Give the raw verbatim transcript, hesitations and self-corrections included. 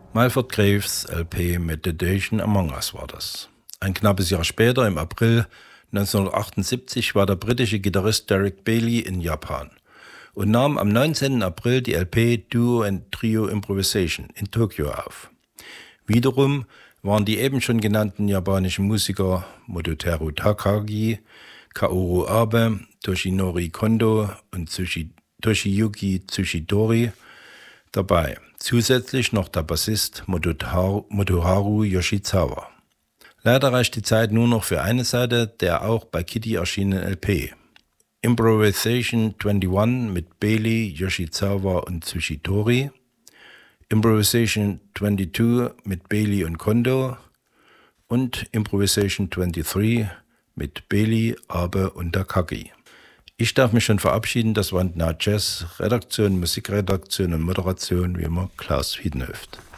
Malford Graves L P Meditation Among Us war das. Ein knappes Jahr später, im April neunzehnhundertachtundsiebzig, war der britische Gitarrist Derek Bailey in Japan und nahm am neunzehnten April die L P Duo and Trio Improvisation in Tokio auf. Wiederum waren die eben schon genannten japanischen Musiker Mototeru Takagi, Kaoru Abe, Toshinori Kondo und Tsushi, Toshiyuki Tsuchidori dabei. Zusätzlich noch der Bassist Motoharu, Motoharu Yoshizawa. Leider reicht die Zeit nur noch für eine Seite der auch bei Kitty erschienenen L P. Improvisation einundzwanzig mit Bailey, Yoshizawa und Tsuchidori. Improvisation zweiundzwanzig mit Bailey und Kondo. Und Improvisation dreiundzwanzig mit Bailey, Abe und Takagi. Ich darf mich schon verabschieden, das war Now Jazz, Redaktion, Musikredaktion und Moderation, wie immer Klaus Wiedenhöft.